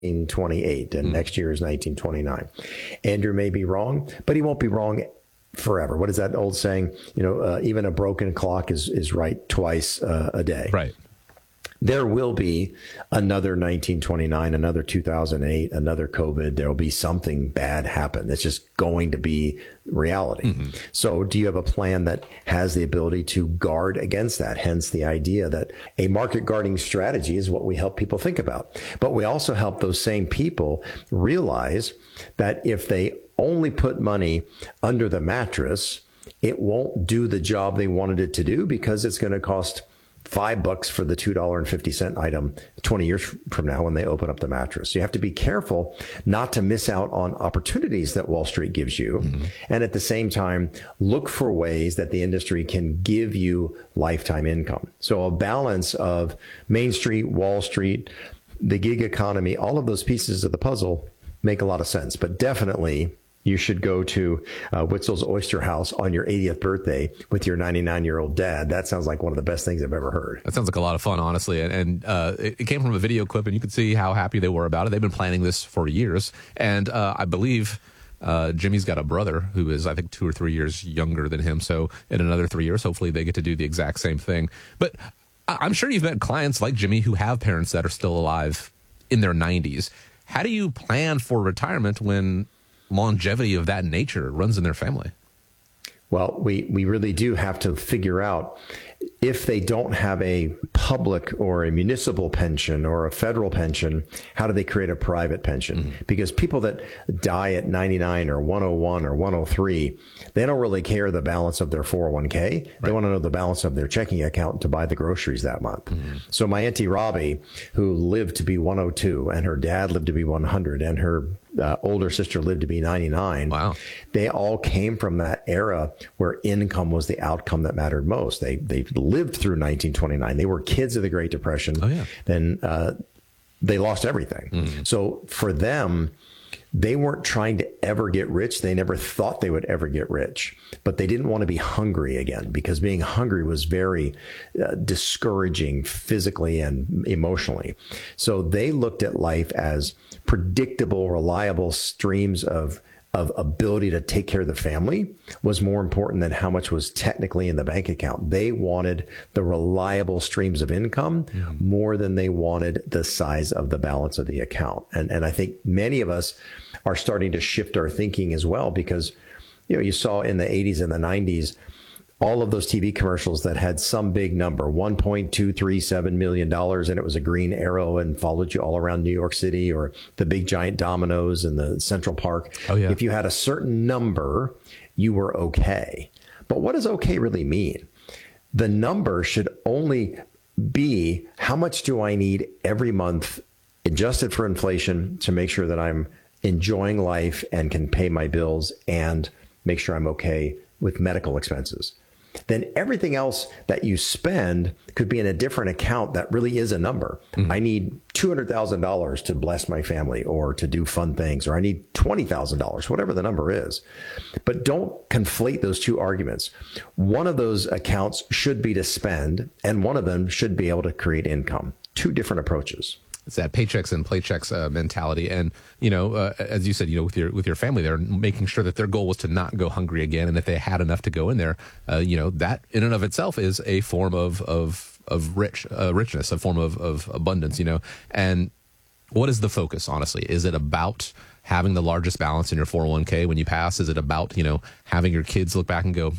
1928 and next year is 1929. Andrew may be wrong, but he won't be wrong forever. What is that old saying? Even a broken clock is right twice a day. Right. There will be another 1929, another 2008, another COVID. There will be something bad happen. It's just going to be reality. Mm-hmm. So do you have a plan that has the ability to guard against that? Hence the idea that a market guarding strategy is what we help people think about. But we also help those same people realize that if they only put money under the mattress, it won't do the job they wanted it to do because it's going to cost $5 for the $2.50 item 20 years from now when they open up the mattress. So you have to be careful not to miss out on opportunities that Wall Street gives you. Mm-hmm. And at the same time, look for ways that the industry can give you lifetime income. So a balance of Main Street, Wall Street, the gig economy, all of those pieces of the puzzle make a lot of sense. But definitely, you should go to Witzel's Oyster House on your 80th birthday with your 99-year-old dad. That sounds like one of the best things I've ever heard. That sounds like a lot of fun, honestly. And it came from a video clip, and you could see how happy they were about it. They've been planning this for years. And I believe Jimmy's got a brother who is, I think, 2 or 3 years younger than him. So in another 3 years, hopefully they get to do the exact same thing. But I'm sure you've met clients like Jimmy who have parents that are still alive in their 90s. How do you plan for retirement when longevity of that nature runs in their family? Well, we really do have to figure out if they don't have a public or a municipal pension or a federal pension, how do they create a private pension? Mm-hmm. Because people that die at 99 or 101 or 103, they don't really care the balance of their 401k. Right. They want to know the balance of their checking account to buy the groceries that month. Mm-hmm. So my Auntie Robbie, who lived to be 102 and her dad lived to be 100 and her older sister lived to be 99. Wow. They all came from that era where income was the outcome that mattered most. They lived through 1929. They were kids of the Great Depression. Oh, yeah. Then they lost everything. Mm-hmm. So for them, they weren't trying to ever get rich. They never thought they would ever get rich, but they didn't want to be hungry again because being hungry was very discouraging physically and emotionally. So they looked at life as predictable, reliable streams of ability to take care of the family was more important than how much was technically in the bank account. They wanted the reliable streams of income more than they wanted the size of the balance of the account. And I think many of us are starting to shift our thinking as well because, you saw in the 80s and the 90s, all of those TV commercials that had some big number, $1.237 million, and it was a green arrow and followed you all around New York City, or the big giant dominoes in the Central Park. Oh, yeah. If you had a certain number, you were okay. But what does okay really mean? The number should only be how much do I need every month, adjusted for inflation, to make sure that I'm enjoying life and can pay my bills and make sure I'm okay with medical expenses. Then everything else that you spend could be in a different account that really is a number. Mm-hmm. I need $200,000 to bless my family or to do fun things, or I need $20,000, whatever the number is. But don't conflate those two arguments. One of those accounts should be to spend, and one of them should be able to create income. Two different approaches. It's that paychecks and playchecks mentality. And, as you said, with your family, they're making sure that their goal was to not go hungry again. And if they had enough to go in there, that in and of itself is a form of richness, a form of abundance, And what is the focus, honestly? Is it about having the largest balance in your 401k when you pass? Is it about, having your kids look back and go,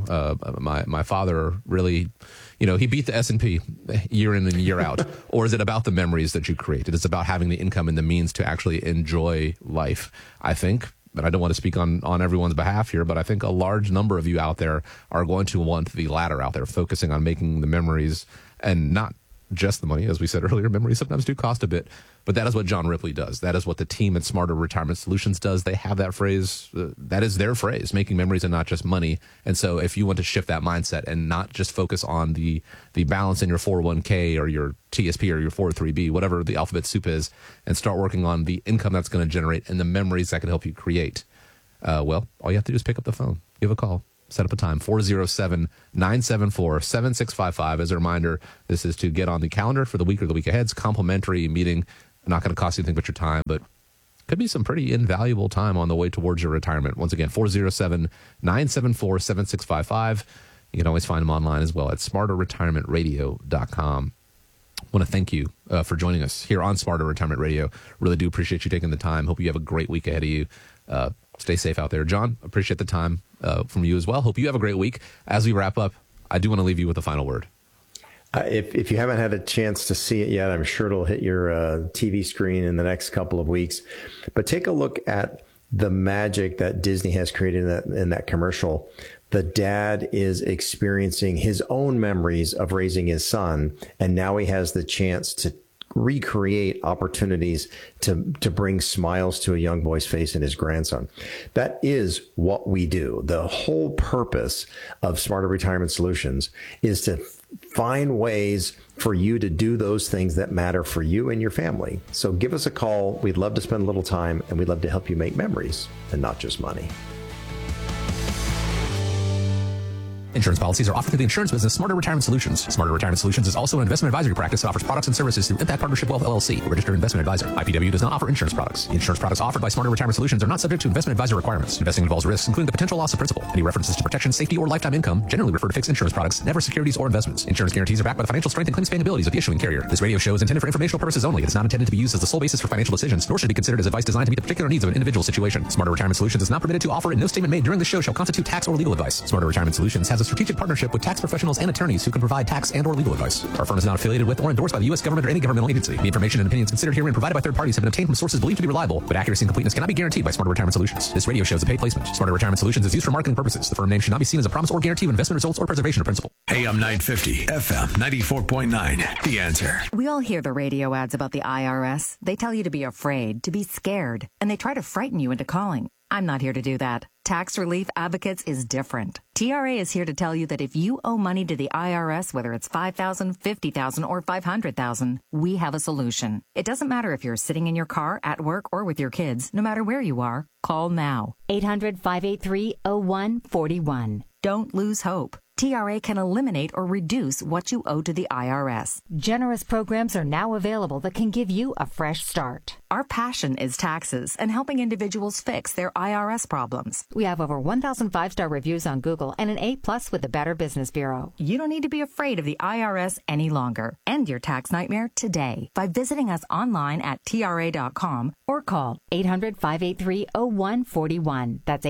my father really, he beat the S&P year in and year out? Or is it about the memories that you created? It's about having the income and the means to actually enjoy life. I think, but I don't want to speak on everyone's behalf here, but I think a large number of you out there are going to want the latter out there, focusing on making the memories and not just the money. As we said earlier, memories sometimes do cost a bit, but that is what John Ripley does. That is what the team at Smarter Retirement Solutions does. They have that phrase. That is their phrase, making memories and not just money. And so if you want to shift that mindset and not just focus on the balance in your 401k or your TSP or your 403b, whatever the alphabet soup is, and start working on the income that's going to generate and the memories that can help you create, all you have to do is pick up the phone, give a call. Set up a time, 407-974-7655. As a reminder, this is to get on the calendar for the week or the week ahead. It's a complimentary meeting Not going to cost you anything but your time, but could be some pretty invaluable time on the way towards your retirement. Once again, 407-974-7655. You can always find them online as well at smarterretirementradio.com. I want to thank you for joining us here on Smarter Retirement Radio. Really do appreciate you taking the time. Hope you have a great week ahead of you. Stay safe out there. John, appreciate the time from you as well. Hope you have a great week. As we wrap up, I do want to leave you with a final word. If you haven't had a chance to see it yet, I'm sure it'll hit your TV screen in the next couple of weeks. But take a look at the magic that Disney has created in that commercial. The dad is experiencing his own memories of raising his son, and now he has the chance to recreate opportunities to bring smiles to a young boy's face and his grandson. That is what we do. The whole purpose of Smarter Retirement Solutions is to find ways for you to do those things that matter for you and your family. So give us a call. We'd love to spend a little time, and we'd love to help you make memories and not just money. Insurance policies are offered through the insurance business Smarter Retirement Solutions. Smarter Retirement Solutions is also an investment advisory practice that offers products and services through Impact Partnership Wealth LLC, a registered investment advisor. IPW does not offer insurance products. The insurance products offered by Smarter Retirement Solutions are not subject to investment advisor requirements. Investing involves risks, including the potential loss of principal. Any references to protection, safety, or lifetime income generally refer to fixed insurance products, never securities or investments. Insurance guarantees are backed by the financial strength and claims paying abilities of the issuing carrier. This radio show is intended for informational purposes only. It is not intended to be used as the sole basis for financial decisions, nor should it be considered as advice designed to meet the particular needs of an individual situation. Smarter Retirement Solutions is not permitted to offer, and no statement made during the show shall constitute tax or legal advice. Smarter Retirement Solutions has a strategic partnership with tax professionals and attorneys who can provide tax and or legal advice. Our firm is not affiliated with or endorsed by the U.S. government or any governmental agency. The information and opinions considered herein provided by third parties have been obtained from sources believed to be reliable, but accuracy and completeness cannot be guaranteed by Smarter Retirement Solutions. This radio show is a paid placement. Smarter Retirement Solutions is used for marketing purposes. The firm name should not be seen as a promise or guarantee of investment results or preservation of principal. AM 950, FM 94.9. The Answer. We all hear the radio ads about the IRS. They tell you to be afraid, to be scared, and they try to frighten you into calling. I'm not here to do that. Tax Relief Advocates is different. TRA is here to tell you that if you owe money to the IRS, whether it's $5,000, $50,000, or $500,000, we have a solution. It doesn't matter if you're sitting in your car, at work, or with your kids. No matter where you are, call now. 800-583-0141. Don't lose hope. TRA can eliminate or reduce what you owe to the IRS. Generous programs are now available that can give you a fresh start. Our passion is taxes and helping individuals fix their IRS problems. We have over 1,000 5-star reviews on Google and an A+ with the Better Business Bureau. You don't need to be afraid of the IRS any longer. End your tax nightmare today by visiting us online at TRA.com or call 800-583-0141. That's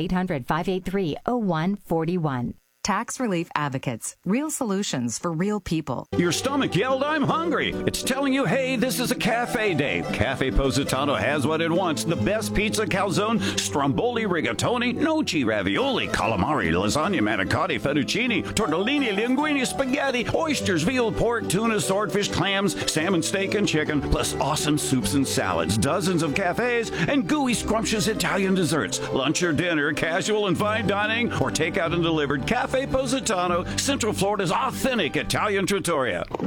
800-583-0141. Tax Relief Advocates. Real solutions for real people. Your stomach yelled, "I'm hungry." It's telling you, hey, this is a cafe day. Cafe Positano has what it wants. The best pizza, calzone, stromboli, rigatoni, noci, ravioli, calamari, lasagna, manicotti, fettuccine, tortellini, linguine, spaghetti, oysters, veal, pork, tuna, swordfish, clams, salmon, steak, and chicken, plus awesome soups and salads, dozens of cafes, and gooey, scrumptious Italian desserts. Lunch or dinner, casual and fine dining, or takeout and delivered. Cafe Positano, Central Florida's authentic Italian trattoria. We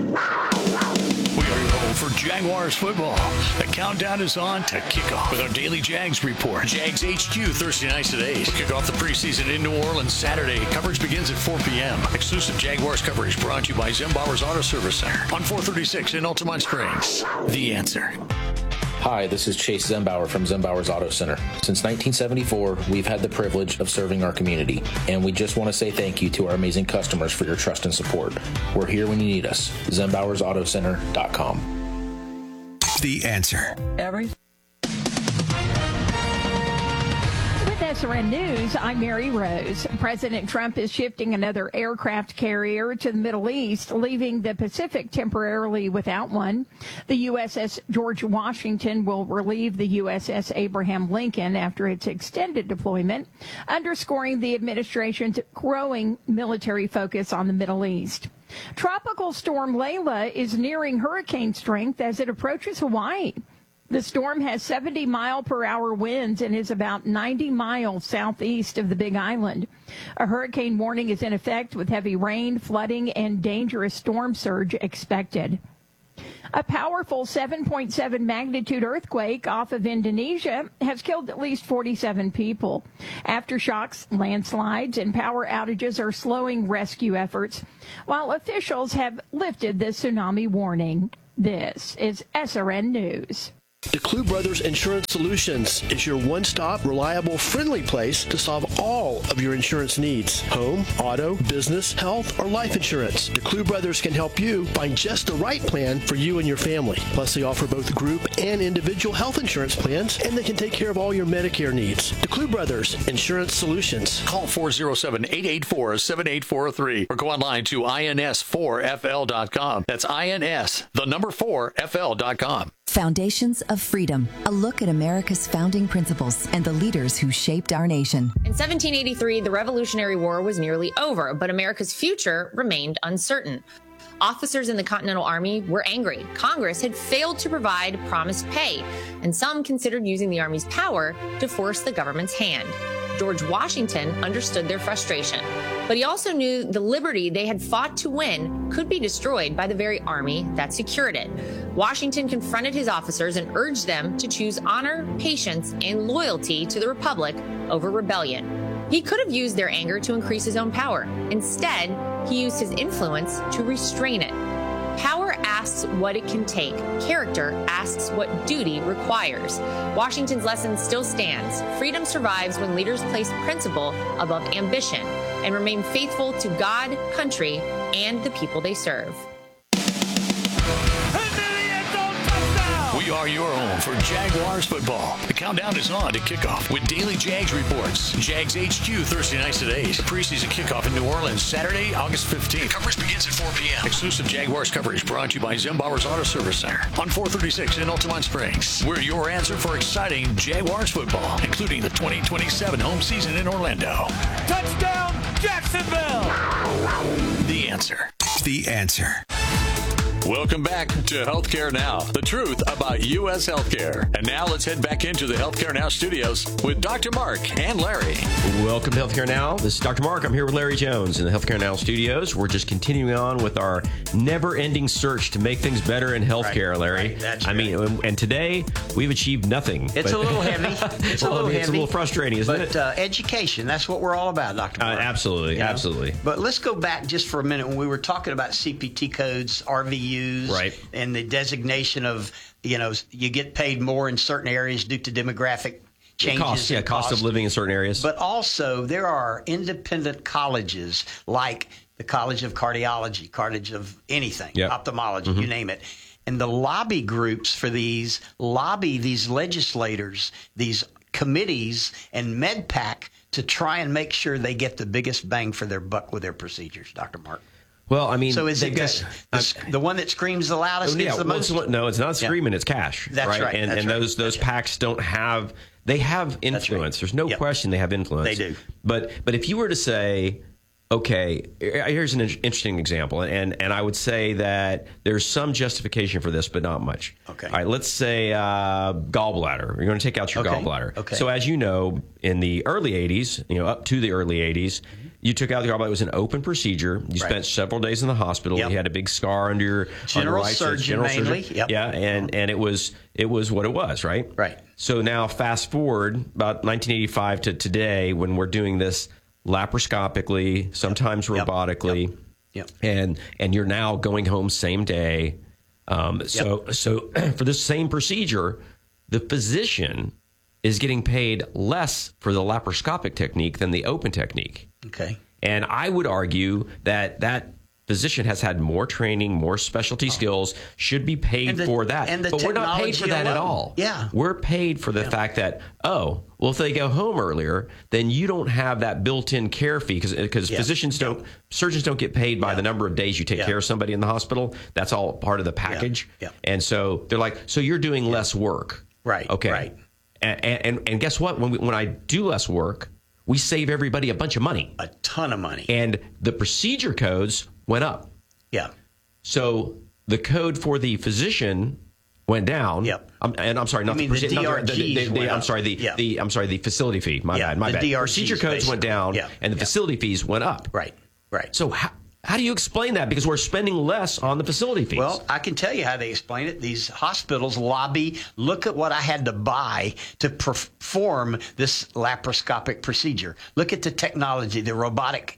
are your home for Jaguars football. The countdown is on to kickoff with our daily Jags report. Jags HQ Thursday nights at 8. We'll kick off the preseason in New Orleans Saturday. Coverage begins at 4 p.m. Exclusive Jaguars coverage brought to you by Zembauer's Auto Service Center on 436 in Altamont Springs. The Answer. Hi, this is Chase Zembauer from Zembauer's Auto Center. Since 1974, we've had the privilege of serving our community, and we just want to say thank you to our amazing customers for your trust and support. We're here when you need us. Zembauer'sAutoCenter.com. The Answer. With SRN News, I'm Mary Rose. President Trump is shifting another aircraft carrier to the Middle East, leaving the Pacific temporarily without one. The USS George Washington will relieve the USS Abraham Lincoln after its extended deployment, underscoring the administration's growing military focus on the Middle East. Tropical storm Layla is nearing hurricane strength as it approaches Hawaii. The storm has 70-mile-per-hour winds and is about 90 miles southeast of the Big Island. A hurricane warning is in effect with heavy rain, flooding, and dangerous storm surge expected. A powerful 7.7 magnitude earthquake off of Indonesia has killed at least 47 people. Aftershocks, landslides, and power outages are slowing rescue efforts, while officials have lifted the tsunami warning. This is SRN News. DeClue Brothers Insurance Solutions is your one-stop, reliable, friendly place to solve all of your insurance needs. Home, auto, business, health, or life insurance. DeClue Brothers can help you find just the right plan for you and your family. Plus, they offer both group and individual health insurance plans, and they can take care of all your Medicare needs. DeClue Brothers Insurance Solutions. Call 407-884-7843 or go online to ins4fl.com. That's ins4fl.com. Foundations of Freedom, a look at America's founding principles and the leaders who shaped our nation. In 1783, the Revolutionary War was nearly over, but America's future remained uncertain. Officers in the Continental Army were angry. Congress had failed to provide promised pay, and some considered using the Army's power to force the government's hand. George Washington understood their frustration, but he also knew the liberty they had fought to win could be destroyed by the very army that secured it. Washington confronted his officers and urged them to choose honor, patience, and loyalty to the Republic over rebellion. He could have used their anger to increase his own power. Instead, he used his influence to restrain it. Power asks what it can take. Character asks what duty requires. Washington's lesson still stands. Freedom survives when leaders place principle above ambition and remain faithful to God, country, and the people they serve. We are your home for Jaguars football. The countdown is on to kickoff with daily Jags reports. Jags HQ Thursday nights at 8. Preseason kickoff in New Orleans Saturday, August 15th. Coverage begins at 4 p.m. Exclusive Jaguars coverage brought to you by Zembauer's Auto Service Center on 436 in Altamont Springs. We're your answer for exciting Jaguars football, including the 2027 home season in Orlando. Touchdown, Jacksonville! The answer. The answer. Welcome back to Healthcare Now, the truth about U.S. healthcare. And now let's head back into the Healthcare Now studios with Dr. Mark and Larry. Welcome to Healthcare Now. This is Dr. Mark. I'm here with Larry Jones in the Healthcare Now studios. We're just continuing on with our never-ending search to make things better in healthcare, Larry. Right, that's I mean, and today we've achieved nothing. It's a little heavy. It's a little heavy. It's a little frustrating, isn't it? But education, that's what we're all about, Dr. Mark. Absolutely, absolutely. But let's go back just for a minute when we were talking about CPT codes, RVUs, right, and the designation of, you get paid more in certain areas due to demographic changes. Cost of living in certain areas. But also there are independent colleges like the College of Cardiology, College of anything, ophthalmology, you name it. And the lobby groups for these lobby these legislators, these committees, and MedPAC to try and make sure they get the biggest bang for their buck with their procedures, Dr. Mark. Well, I mean, so is it the one that screams the loudest gets the most? No, it's not screaming; it's cash. That's right. And those PACs don't have. They have influence. There's no question they have influence. They do. But if you were to say, okay, here's an interesting example, and I would say that there's some justification for this, but not much. Okay. All right, let's say gallbladder. You're going to take out your gallbladder. Okay. So as you know, in the early 80s, up to the early 80s, you took out the gallbladder. It was an open procedure. You spent several days in the hospital. You had a big scar under your general right surgeon mainly. Yep. Yeah, and it was what it was, right? Right. So now fast forward about 1985 to today, when we're doing this laparoscopically, sometimes robotically, and you're now going home same day. So for this same procedure, the physician is getting paid less for the laparoscopic technique than the open technique. Okay. And I would argue that physician has had more training, more specialty skills, should be paid for that. But we're not paid for that at all. Yeah. We're paid for the fact that, if they go home earlier, then you don't have that built-in care fee because surgeons don't get paid by the number of days you take care of somebody in the hospital. That's all part of the package. Yeah. And so they're like, so you're doing less work. Right. Okay. Right. And guess what? When I do less work, we save everybody a bunch of money. A ton of money. And the procedure codes went up. Yeah. So the code for the physician went down. Yep. I'm sorry, not the procedure. The facility fee. My bad. Procedure codes went down, and the facility fees went up. Right. So how do you explain that? Because we're spending less on the facility fees. Well, I can tell you how they explain it. These hospitals lobby, look at what I had to buy to perform this laparoscopic procedure. Look at the technology, the robotic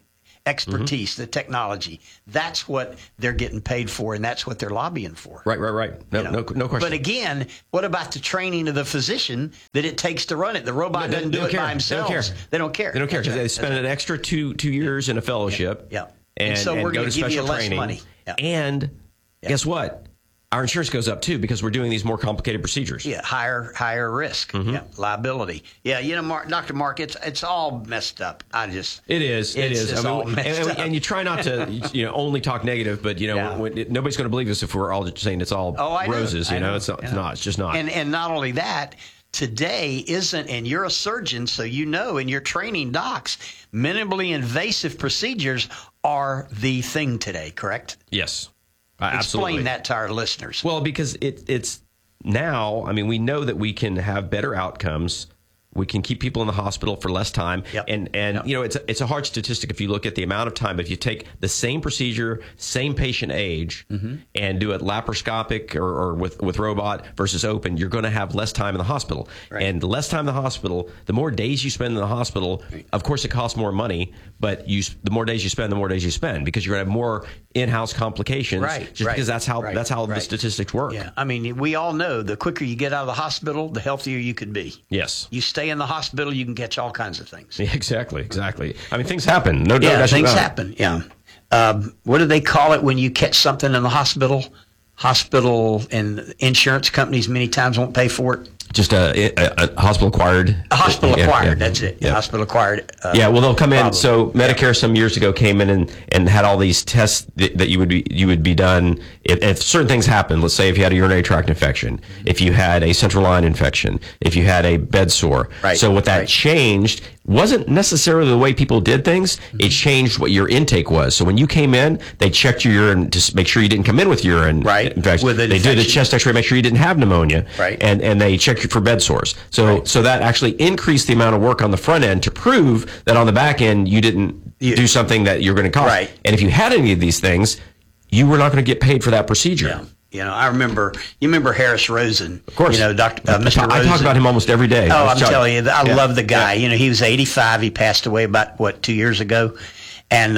expertise, the technology. That's what they're getting paid for, and that's what they're lobbying for. Right. No question. But again, what about the training of the physician that it takes to run it? The robot doesn't do it by themselves. They don't care. They don't care because they spend an extra two years in a fellowship. Yeah. And so we're going to give you less money. Yeah. And guess what? Our insurance goes up, too, because we're doing these more complicated procedures. Yeah, higher risk, liability. Yeah, Dr. Mark, it's all messed up. It is. It's all messed up. And you try not to only talk negative, but, nobody's going to believe us if we're all just saying it's all roses. It's not. It's just not. And not only that, today and you're a surgeon, so and you're training docs, minimally invasive procedures are the thing today, correct? Yes. Explain Absolutely. that to our listeners. Well, because it's now, we know that we can have better outcomes. We can keep people in the hospital for less time. Yep. And it's a hard statistic if you look at the amount of time. If you take the same procedure, same patient age, and do it laparoscopic or with robot versus open, you're going to have less time in the hospital. Right. And the less time in the hospital, the more days you spend in the hospital, of course it costs more money, but the more days you spend, the more days you spend because you're going to have more in-house complications. Right. Because that's how the statistics work. Yeah. We all know the quicker you get out of the hospital, the healthier you could be. Yes. You stay in the hospital, you can catch all kinds of things. Yeah, exactly. Things happen. No doubt. Things happen. Yeah. What do they call it when you catch something in the hospital? Hospital and insurance companies many times won't pay for it. Just a hospital acquired. A hospital acquired. That's it. Yeah. Hospital acquired. They'll come in. Problem. So Medicare some years ago came in and had all these tests that you would be done if certain things happened. Let's say if you had a urinary tract infection, if you had a central line infection, if you had a bed sore. Right. So what that changed wasn't necessarily the way people did things. It changed what your intake was. So when you came in, they checked your urine to make sure you didn't come in with urine infection. They did a chest X-ray, make sure you didn't have pneumonia. Right. And they checked you for bed sores. So that actually increased the amount of work on the front end to prove that on the back end you didn't do something that you're going to cause. Right. And if you had any of these things, you were not going to get paid for that procedure. Yeah. I remember. You remember Harris Rosen? Of course. Mr. Rosen. I talk about him almost every day. Oh, I'm telling you, I love the guy. Yeah. He was 85. He passed away about 2 years ago. And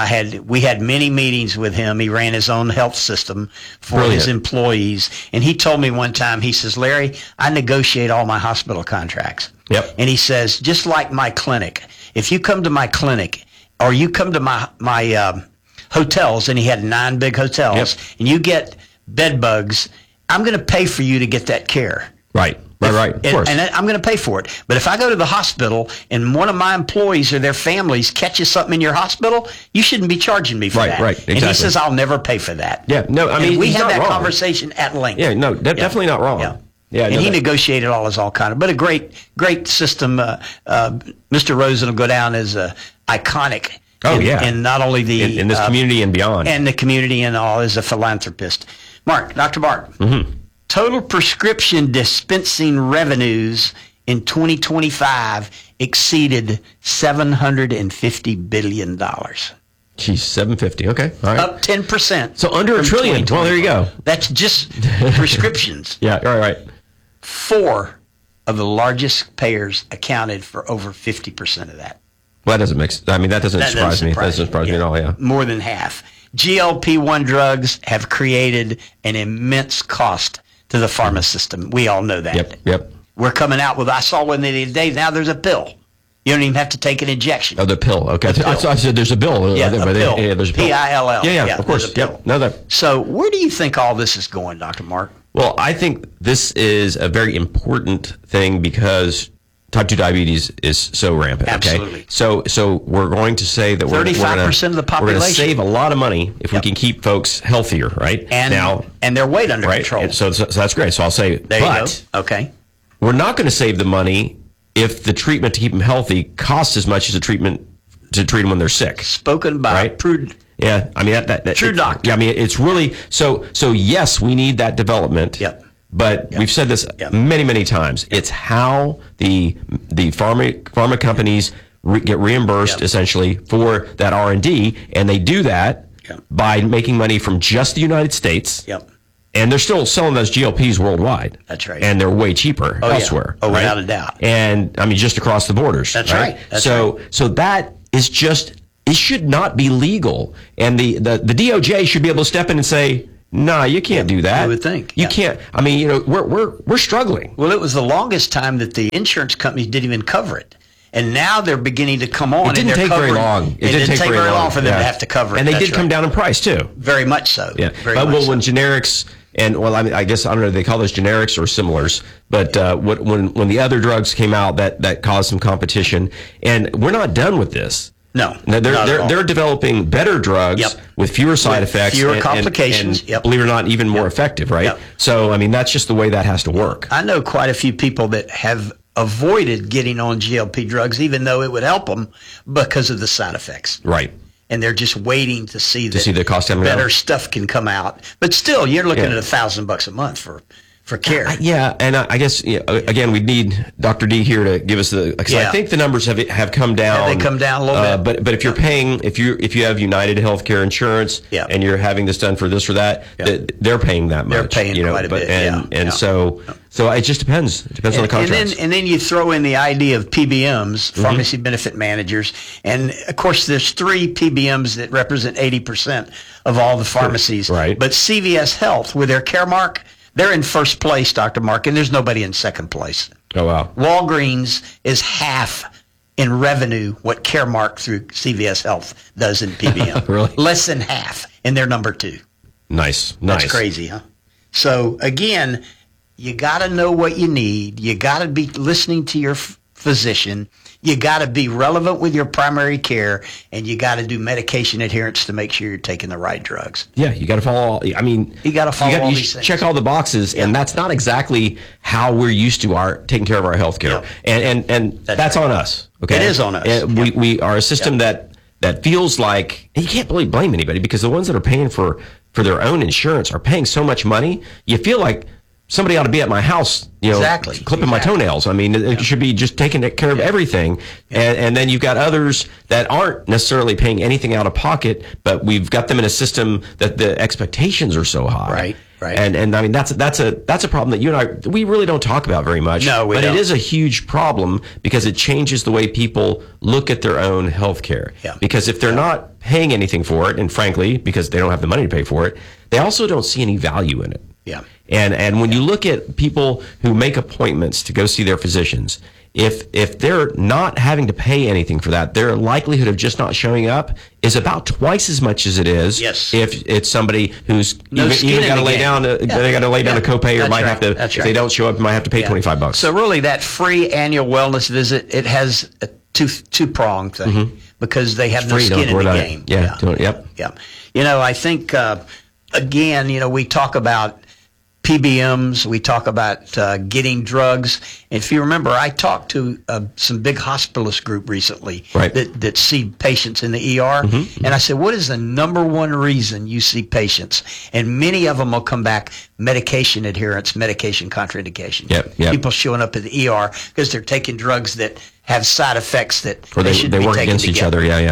we had many meetings with him. He ran his own health system for his employees. And he told me one time, he says, Larry, I negotiate all my hospital contracts. Yep. And he says, just like my clinic, if you come to my clinic or you come to my hotels, and he had 9 big hotels, and you get bed bugs, I'm going to pay for you to get that care. Right. Of course. And I'm going to pay for it. But if I go to the hospital and one of my employees or their families catches something in your hospital, you shouldn't be charging me for that. Right, exactly. And he says, I'll never pay for that. Yeah, no, we had that conversation at length. Yeah, no, definitely not wrong. Yeah. And he negotiated all kind of, but a great system. Mr. Rosen will go down as iconic. And not only in this community and beyond. And the community and all, as a philanthropist. Dr. Mark. Mm-hmm. Total prescription dispensing revenues in 2025 exceeded $750 billion. Geez, 750. Okay. All right. Up 10%. So under $1 trillion. Well, there you go. That's just prescriptions. Yeah, right. 4 of the largest payers accounted for over 50% of that. Well, that doesn't surprise me. That doesn't surprise me at all, yeah. More than half. GLP-1 drugs have created an immense cost to the pharma system. We all know that. Yep. We're coming out with, I saw one the other day, now there's a pill. You don't even have to take an injection. Oh, the pill. Okay. I said there's a bill. Yeah, a pill. There's a pill. P-I-L-L. Yeah, of course. Yep. So where do you think all this is going, Dr. Mark? Well, I think this is a very important thing because type 2 diabetes is so rampant. Absolutely. Okay? So we're going to say that 35% of the population. We're going to save a lot of money if we can keep folks healthier, right? And their weight under control. So that's great. So I'll say, there you go. Okay. We're not going to save the money if the treatment to keep them healthy costs as much as the treatment to treat them when they're sick. Spoken by Prud. Yeah, that true doctor. Yeah, it's really so. Yes, we need that development. Yep. But we've said this many, many times. It's how the pharma companies get reimbursed essentially for that R&D, and they do that by making money from just the United States. Yep. And they're still selling those GLPs worldwide. That's right. And they're way cheaper elsewhere. Oh, without a doubt. And just across the borders. That's right. So that is just This should not be legal. And the DOJ should be able to step in and say, no, you can't do that. I would think. You can't. I mean, we're struggling. Well, it was the longest time that the insurance companies didn't even cover it. And now they're beginning to come on. It didn't take very long. It didn't take very long for them to have to cover it. And they did come down in price, too. Very much so. Yeah. When generics, I guess, I don't know if they call those generics or similars, but when the other drugs came out, that caused some competition. And we're not done with this. No. They're developing better drugs with fewer side effects. Fewer complications. And believe it or not, even more effective, right? So, I mean, that's just the way that has to work. I know quite a few people that have avoided getting on GLP drugs, even though it would help them because of the side effects. Right. And they're just waiting to see the cost better stuff can come out. But still, you're looking at $1,000 a month for care. And I guess again we need Dr. D here to give us because I think the numbers have come down. They come down a little bit. But if you're paying, if you have United Healthcare insurance, and you're having this done for this or that, they're paying that much. They're paying quite a bit. So it just depends. It depends on the contracts. And then you throw in the idea of PBMs, pharmacy benefit managers, and of course there's 3 PBMs that represent 80% of all the pharmacies. Right. But CVS Health with their Caremark, they're in first place, Dr. Mark, and there's nobody in second place. Oh, wow. Walgreens is half in revenue what Caremark through CVS Health does in PBM. Really? Less than half, and they're number 2. Nice. That's crazy, huh? So, again, you got to know what you need. You got to be listening to your physician. You got to be relevant with your primary care, and you got to do medication adherence to make sure you're taking the right drugs. Yeah, you got to follow. I mean, you got to follow all these things. Check all the boxes, and that's not exactly how we're used to taking care of our health care. And that's on us. Okay, it is on us. We are a system that feels like, and you can't really blame anybody because the ones that are paying for their own insurance are paying so much money. You feel like somebody ought to be at my house, clipping my toenails. I mean, it should be just taking care of everything. And then you've got others that aren't necessarily paying anything out of pocket, but we've got them in a system that the expectations are so high. Right. And I mean, that's a problem that you and I, we really don't talk about very much. No, we don't. But it is a huge problem because it changes the way people look at their own health care. Yeah. Because if they're not paying anything for it, and frankly, because they don't have the money to pay for it, they also don't see any value in it. Yeah. And when you look at people who make appointments to go see their physicians, if they're not having to pay anything for that, their likelihood of just not showing up is about twice as much as it is if it's somebody who's even got to lay down a copay or might have to, if they don't show up, might have to pay $25. So really that free annual wellness visit, it has a two-pronged thing because they have no skin in the game. Yeah. You know, I think, again, we talk about PBMs, we talk about getting drugs. And if you remember, I talked to some big hospitalist group recently that see patients in the ER. And I said, what is the number one reason you see patients? And many of them will come back, medication adherence, medication contraindication. People showing up at the ER because they're taking drugs that have side effects that they should be work taken against together. each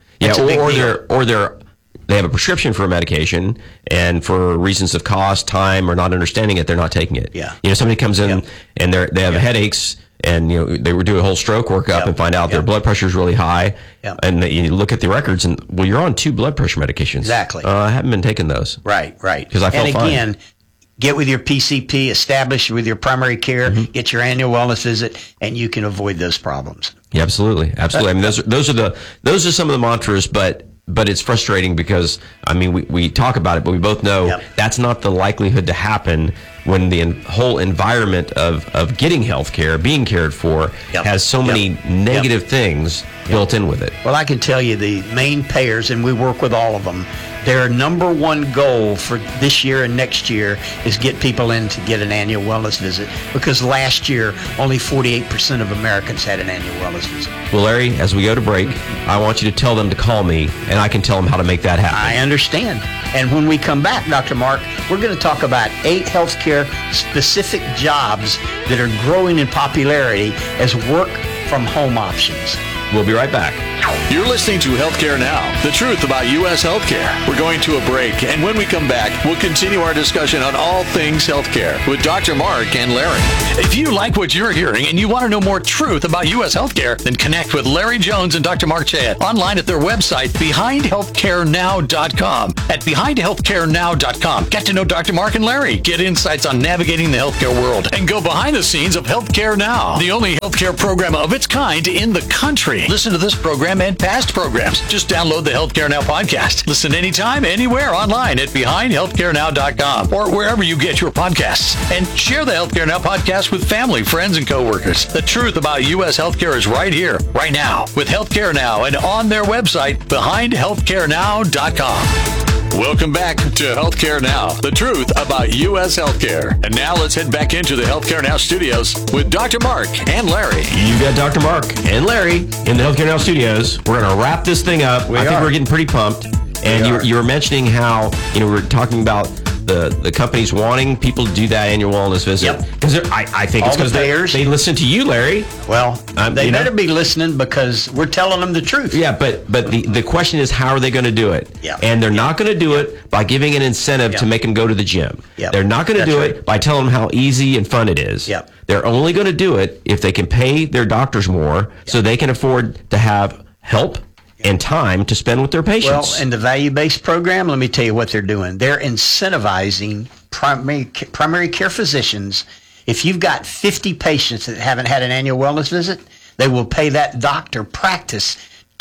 other. They have a prescription for a medication, and for reasons of cost, time, or not understanding it, they're not taking it. Somebody comes in and they have headaches, and they would do a whole stroke workup and find out their blood pressure is really high. And you look at the records, and you're on 2 blood pressure medications. Exactly. I haven't been taking those. Right. Because I felt fine. And again, get with your PCP, establish with your primary care, get your annual wellness visit, and you can avoid those problems. Yeah, absolutely. I mean, those are some of the mantras, but it's frustrating because, I mean, we talk about it, but we both know that's not the likelihood to happen when the whole environment of getting health care, being cared for, has so many negative things built in with it. Well, I can tell you the main payers, and we work with all of them, their number one goal for this year and next year is get people in to get an annual wellness visit, because last year only 48% of Americans had an annual wellness visit. Well, Larry, as we go to break, I want you to tell them to call me, and I can tell them how to make that happen. I understand. And when we come back, Dr. Mark, we're going to talk about 8 healthcare specific jobs that are growing in popularity as work from home options. We'll be right back. You're listening to Healthcare Now, the truth about U.S. healthcare. We're going to a break, and when we come back, we'll continue our discussion on all things healthcare with Dr. Mark and Larry. If you like what you're hearing and you want to know more truth about U.S. healthcare, then connect with Larry Jones and Dr. Mark Chayet online at their website, BehindHealthcareNow.com. At BehindHealthcareNow.com, get to know Dr. Mark and Larry, get insights on navigating the healthcare world, and go behind the scenes of Healthcare Now, the only healthcare program of its kind in the country. Listen to this program and past programs. Just download the Healthcare Now podcast. Listen anytime, anywhere online at BehindHealthcareNow.com or wherever you get your podcasts. And share the Healthcare Now podcast with family, friends, and coworkers. The truth about U.S. healthcare is right here, right now, with Healthcare Now and on their website, BehindHealthcareNow.com. Welcome back to Healthcare Now, the truth about U.S. healthcare. And now let's head back into the Healthcare Now studios with Dr. Mark and Larry. You got Dr. Mark and Larry in the Healthcare Now studios. We're going to wrap this thing up. I think we're getting pretty pumped. And you were mentioning how, we were talking about the companies wanting people to do that annual wellness visit. Because I think it's because they listen to you, Larry. Well, they better be listening because we're telling them the truth. Yeah, but the question is, how are they going to do it? Yeah. And they're not going to do it by giving an incentive to make them go to the gym. They're not going to do it by telling them how easy and fun it is. They're only going to do it if they can pay their doctors more so they can afford to have help and time to spend with their patients. Well, in the value-based program, let me tell you what they're doing. They're incentivizing primary care physicians. If you've got 50 patients that haven't had an annual wellness visit, they will pay that doctor practice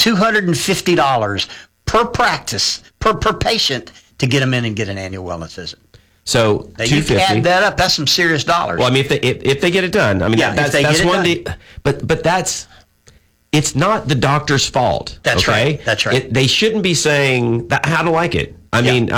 $250 per practice, per patient, to get them in and get an annual wellness visit. So now, you can add that up. That's some serious dollars. Well, I mean, if they get it done, I mean, that's one. But that's. It's not the doctor's fault. That's right. That's right. They shouldn't be saying that. How to like it. I mean,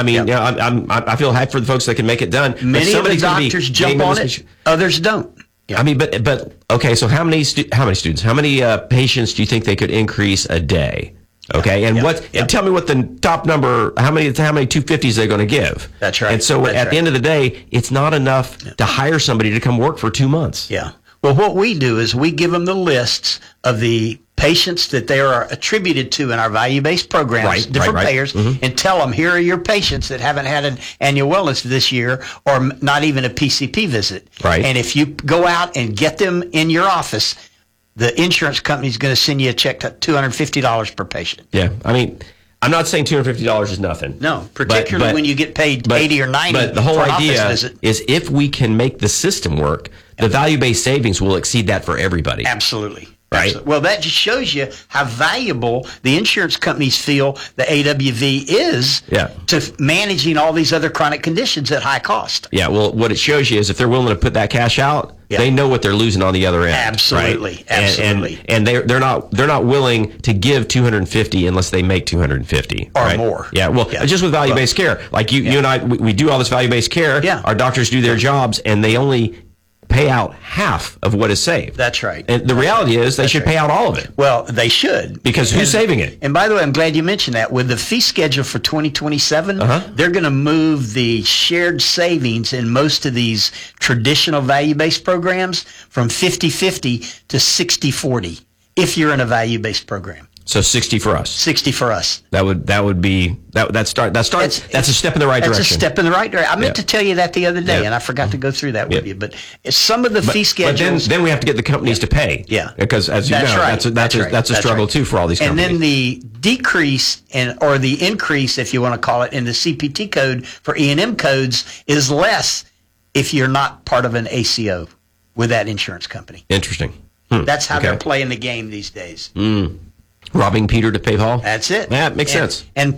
I feel happy for the folks that can make it done. Many of the doctors jump on it. Others don't. I mean, but okay. So how many students? How many patients do you think they could increase a day? Okay, and and tell me what the top number. How many 250s they're going to give? That's right. And so at the end of the day, it's not enough to hire somebody to come work for 2 months. Yeah. Well, what we do is we give them the lists of the patients that they are attributed to in our value-based programs, different payers, and tell them, here are your patients that haven't had an annual wellness this year or not even a PCP visit. Right. And if you go out and get them in your office, the insurance company is going to send you a check to $250 per patient. Yeah. I mean, I'm not saying $250 is nothing. No, particularly when you get paid 80 or 90 But the whole for an idea office visit. is if we can make the system work, the value-based savings will exceed that for everybody. Absolutely. Right. Absolutely. Well, that just shows you how valuable the insurance companies feel the AWV is to managing all these other chronic conditions at high cost. Yeah, well, what it shows you is if they're willing to put that cash out, they know what they're losing on the other end. Absolutely, right? absolutely. And they're not willing to give $250 unless they make $250 or more. Yeah, well, just with value-based care, like you and I, we do all this value-based care. Yeah. Our doctors do their jobs, and they only pay out half of what is saved. That's right. And the reality is they should pay out all of it. Well, they should. Because who's saving it? And by the way, I'm glad you mentioned that. With the fee schedule for 2027, they're going to move the shared savings in most of these traditional value-based programs from 50-50 to 60-40 if you're in a value-based program. So 60 for us. 60 for us. That would be that's a step in the right direction. That's a step in the right direction. I meant to tell you that the other day, and I forgot to go through that with you. But some of the fee schedules. But then we have to get the companies to pay. Yeah. Because as you know, that's a struggle too for all these companies. And then the decrease or the increase, if you want to call it, in the CPT code for E&M codes is less if you're not part of an ACO with that insurance company. Interesting. That's how they're playing the game these days. Robbing Peter to pay Paul. That's it. Yeah, it makes sense. And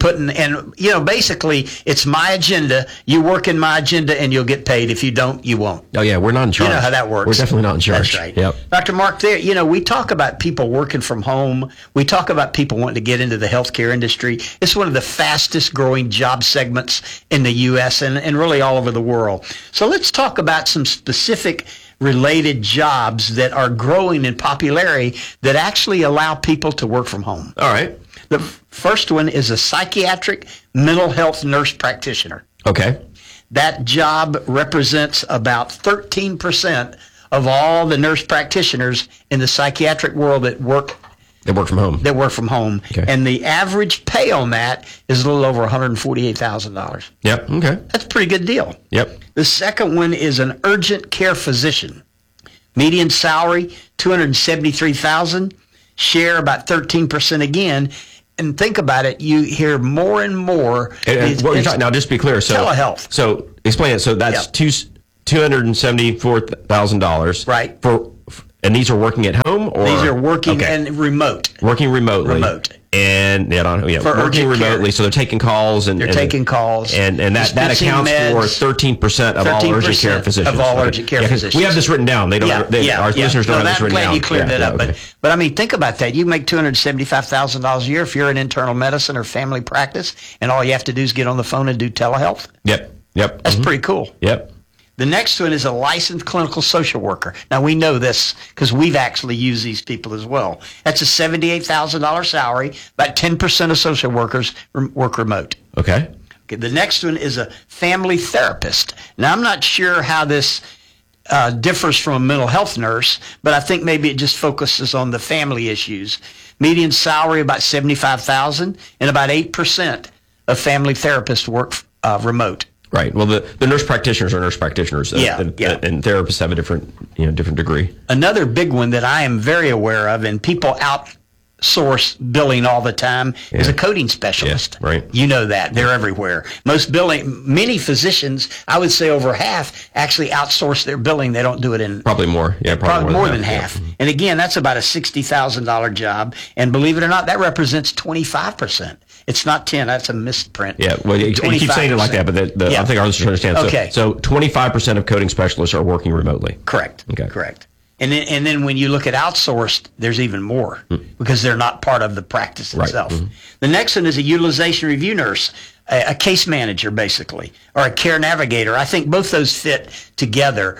basically, it's my agenda. You work in my agenda, and you'll get paid. If you don't, you won't. Oh yeah, we're not in charge. You know how that works. We're definitely not in charge. That's right. Yep. Dr. Mark, we talk about people working from home. We talk about people wanting to get into the healthcare industry. It's one of the fastest growing job segments in the U.S. and really all over the world. So let's talk about some specific related jobs that are growing in popularity that actually allow people to work from home. All right. The first one is a psychiatric mental health nurse practitioner. Okay. That job represents about 13% of all the nurse practitioners in the psychiatric world that work That work from home. Okay. And the average pay on that is a little over $148,000. Yep. Okay. That's a pretty good deal. Yep. The second one is an urgent care physician. Median salary, $273,000. Share about 13% again. And think about it, you hear more and more. And what you're talking now, just to be clear. So telehealth. So explain it. So that's $274,000. Right. And these are working at home, or these are working and remote. Working remotely. And working remotely, so they're taking calls and taking calls, and that accounts for 13% of all urgent care physicians. Of all urgent care physicians. We have this written down. They don't. Our listeners don't have this written down. I'm glad you cleared that up. But I mean, think about that. You make $275,000 a year if you're in internal medicine or family practice, and all you have to do is get on the phone and do telehealth. Yep. That's pretty cool. Yep. The next one is a licensed clinical social worker. Now, we know this because we've actually used these people as well. That's a $78,000 salary. About 10% of social workers work remote. Okay. The next one is a family therapist. Now, I'm not sure how this differs from a mental health nurse, but I think maybe it just focuses on the family issues. Median salary about $75,000, and about 8% of family therapists work remote. Right. Well, the nurse practitioners are nurse practitioners. And therapists have a different degree. Another big one that I am very aware of, and people outsource billing all the time, is a coding specialist. Yeah, right. You know that. They're everywhere. Many physicians, I would say over half, actually outsource their billing. They don't do it in... Probably more. Yeah, probably more than half. Yeah. And again, that's about a $60,000 job. And believe it or not, that represents 25%. It's not 10. That's a misprint. Yeah, well, you keep saying it like that, but I think our listeners understand. Okay. So 25% of coding specialists are working remotely. Correct. Okay. Correct. And then when you look at outsourced, there's even more because they're not part of the practice itself. Right. The next one is a utilization review nurse, a case manager, basically, or a care navigator. I think both those fit together.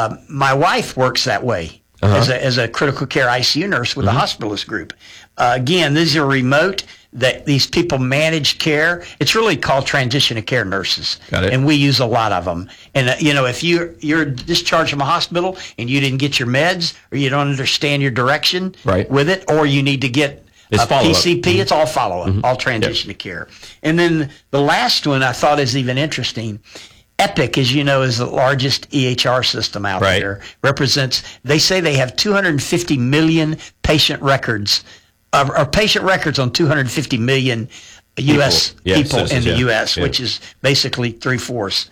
My wife works that way as a critical care ICU nurse with the hospitalist group. Again, these are remote. That these people manage care. It's really called transition of care nurses. Got it. And we use a lot of them. And, if you're discharged from a hospital and you didn't get your meds or you don't understand your direction with it, or you need to get a PCP, it's all follow-up, all transition of care. And then the last one I thought is even interesting. Epic, as you know, is the largest EHR system out there. They say they have 250 million patient records or patient records on 250 million U.S. people in the U.S., which is basically 3/4.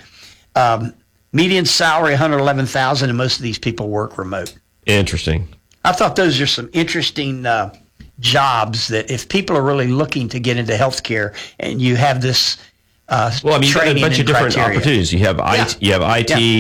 Median salary, $111,000, and most of these people work remote. Interesting. I thought those are some interesting jobs that if people are really looking to get into healthcare and you have this you got a bunch of different opportunities. You have IT, you have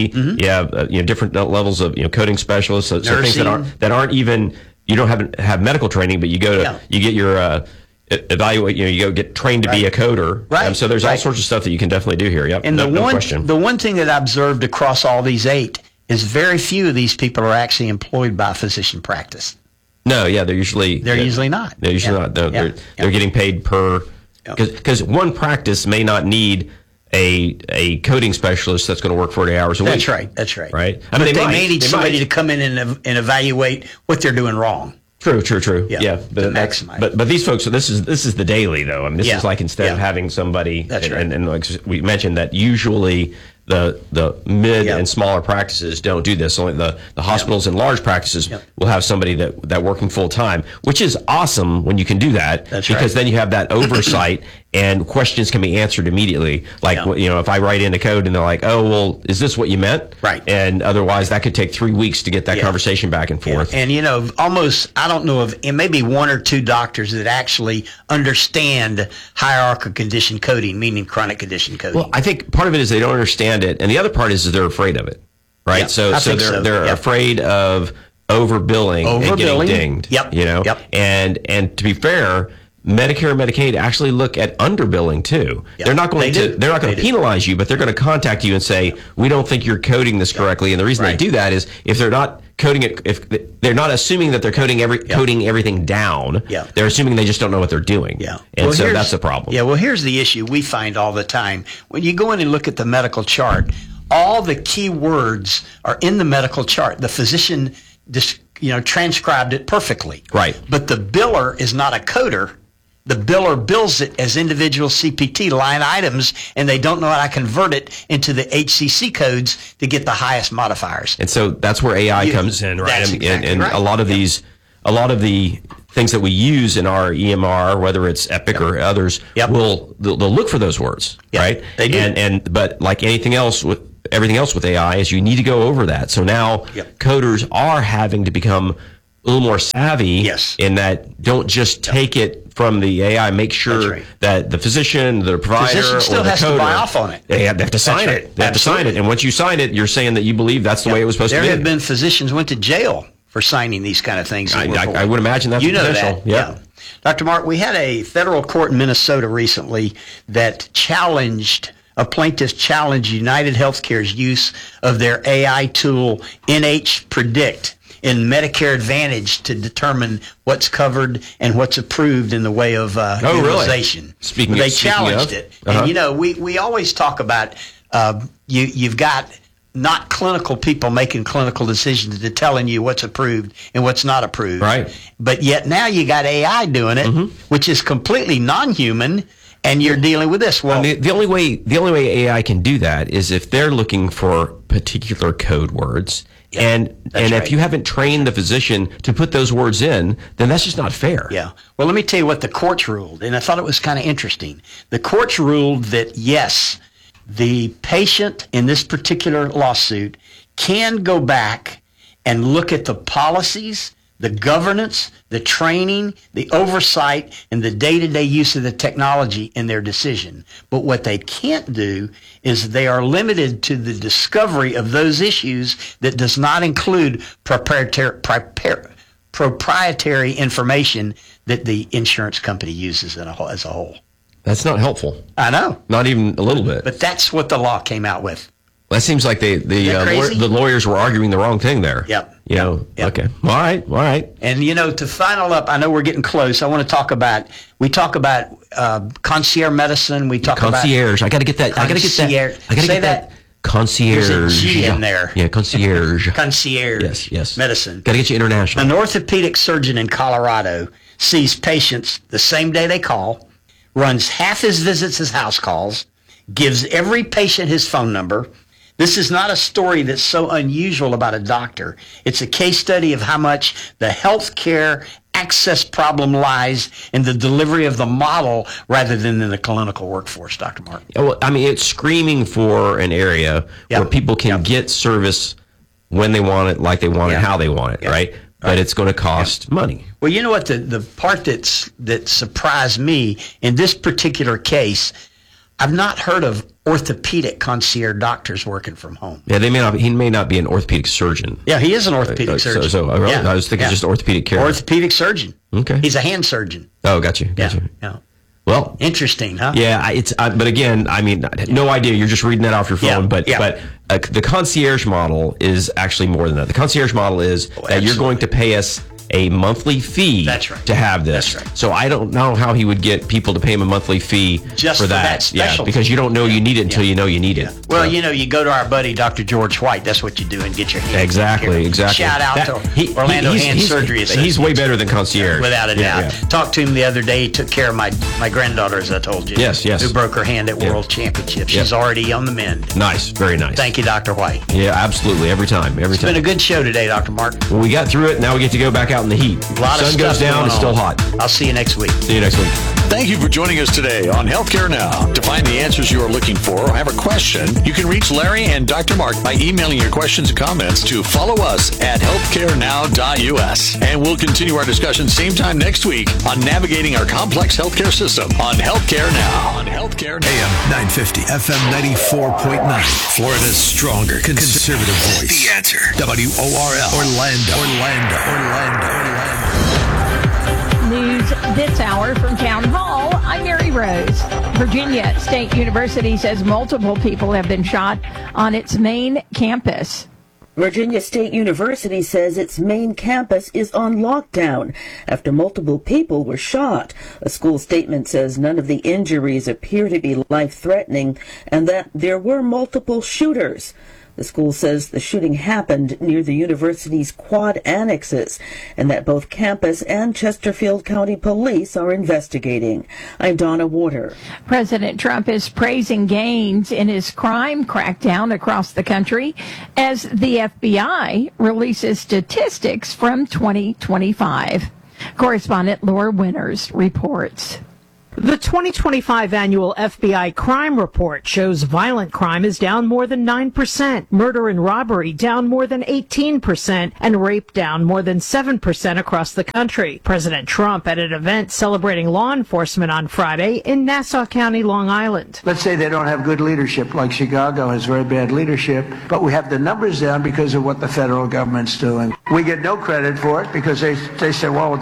different levels of coding specialists, so things that aren't even. You don't have medical training, but you go to you get your evaluate. You go get trained to be a coder. Right. So there's all sorts of stuff that you can definitely do here. Yep. And no question. The one thing that I observed across all these 8 is very few of these people are actually employed by physician practice. No. Yeah. They're usually not. They're usually not. They're getting paid per because one practice may not need a coding specialist that's going to work 40 hours a week. That's right. Right. I mean, they may need somebody to come in and evaluate what they're doing wrong. True. Yeah. But maximize. But these folks, so this is the daily though. I mean, this is like instead of having somebody. That's right. And like we mentioned that usually the mid and smaller practices don't do this. Only the hospitals and large practices will have somebody that working full time, which is awesome when you can do that. That's because then you have that oversight and questions can be answered immediately. Like if I write in a code and they're like, "Oh, well, is this what you meant?" Right. And otherwise, that could take 3 weeks to get that conversation back and forth. And almost I don't know of maybe 1 or 2 doctors that actually understand hierarchical condition coding, meaning chronic condition coding. Well, I think part of it is they don't understand it, and the other part is they're afraid of it, right? Yeah, they're afraid of overbilling and getting dinged. Yep. And to be fair, Medicare and Medicaid actually look at underbilling too. Yep. They're not going to penalize you, but they're going to contact you and say, "We don't think you're coding this correctly." And the reason they do that is if they're not coding it, if they're not assuming that they're coding everything down, they're assuming they just don't know what they're doing. Yeah. And so that's the problem. Yeah. Well, here's the issue we find all the time when you go in and look at the medical chart. All the key words are in the medical chart. The physician transcribed it perfectly. Right. But the biller is not a coder. The biller bills it as individual CPT line items, and they don't know how to convert it into the HCC codes to get the highest modifiers. And so that's where AI comes in, right? That's exactly right. A lot of the things that we use in our EMR, whether it's Epic or others, they'll look for those words, right? They do. But like anything else with everything else with AI is you need to go over that. So now coders are having to become a little more savvy in that don't just take it from the AI, make sure that the physician, the provider, physician still or the has coder, to buy off on it. They have to sign it. They have to sign it. And once you sign it, you're saying that you believe that's the way it was supposed to be. There have been physicians went to jail for signing these kind of things. I would imagine that's potential. That. Yeah. Dr. Mark, we had a federal court in Minnesota recently that a plaintiff challenged United Healthcare's use of their AI tool, NH Predict, in Medicare Advantage to determine what's covered and what's approved in the way of utilization. Really? They challenged it. And, we always talk about you've got not clinical people making clinical decisions to telling you what's approved and what's not approved. Right. But yet now you got AI doing it, which is completely non-human, and you're dealing with this. Well, the only way AI can do that is if they're looking for particular code words. And if you haven't trained the physician to put those words in, then that's just not fair. Yeah. Well, let me tell you what the courts ruled, and I thought it was kind of interesting. The courts ruled that, yes, the patient in this particular lawsuit can go back and look at the policies, the governance, the training, the oversight, and the day-to-day use of the technology in their decision. But what they can't do is they are limited to the discovery of those issues that does not include proprietary information that the insurance company uses as a whole. That's not helpful. I know. Not even a little bit. But that's what the law came out with. That seems like the lawyers were arguing the wrong thing there. Yep. Okay. All right. And to final up, I know we're getting close. I want to talk about concierge medicine. We talk concierge. about I got to get that. I got to get that. Concierge. There's a G in there. Yeah, concierge. Concierge. Yes. Medicine. Got to get you international. An orthopedic surgeon in Colorado sees patients the same day they call, runs half his visits as house calls, gives every patient his phone number. This is not a story that's so unusual about a doctor. It's a case study of how much the healthcare access problem lies in the delivery of the model rather than in the clinical workforce, Dr. Mark. Well, I mean, it's screaming for an area where people can get service when they want it, like they want it, how they want it, right? But it's going to cost money. Well, you know what? The part that surprised me in this particular case, I've not heard of orthopedic concierge doctors working from home. Yeah, he may not be an orthopedic surgeon. Yeah, he is an orthopedic surgeon. I was thinking just orthopedic care. Orthopedic surgeon. Okay. He's a hand surgeon. Oh, got you. Yeah. Well, interesting, huh? Yeah, but again, I mean, no idea. You're just reading that off your phone. But the concierge model is actually more than that. The concierge model is that you're going to pay us a monthly fee to have this. That's right. So I don't know how he would get people to pay him a monthly fee just for that specialty. Because you don't know you need it until you know you need it. Well, you go to our buddy Dr. George White. That's what you do and get your hand. Exactly. Shout out to Orlando Hand Surgery Associates. He's way better than concierge, without a doubt. Talked to him the other day. He took care of my granddaughter, as I told you. Yes. Who broke her hand at World Championships. She's already on the mend. Nice, very nice. Thank you, Dr. White. Yeah, absolutely. Every time. It's been a good show today, Dr. Mark. Well, we got through it. Now we get to go back out in the heat. A lot sun goes down, it's still hot. I'll see you next week. See you next week. Thank you for joining us today on Healthcare Now. To find the answers you are looking for or have a question, you can reach Larry and Dr. Mark by emailing your questions and comments to follow us at healthcarenow.us. And we'll continue our discussion same time next week on navigating our complex healthcare system on Healthcare Now. AM 950, FM 94.9. Florida's stronger conservative voice. The Answer. WORL. Orlando. News this hour from Town Hall. I'm Mary Rose. Virginia State University says multiple people have been shot on its main campus. Virginia State University says its main campus is on lockdown after multiple people were shot. A school statement says none of the injuries appear to be life-threatening and that there were multiple shooters. The school says the shooting happened near the university's quad annexes and that both campus and Chesterfield County Police are investigating. I'm Donna Warder. President Trump is praising gains in his crime crackdown across the country as the FBI releases statistics from 2025. Correspondent Laura Winters reports. The 2025 annual FBI crime report shows violent crime is down more than 9%, murder and robbery down more than 18%, and rape down more than 7% across the country. President Trump at an event celebrating law enforcement on Friday in Nassau County, Long Island. Let's say they don't have good leadership, like Chicago has very bad leadership, but we have the numbers down because of what the federal government's doing. We get no credit for it because they say, well,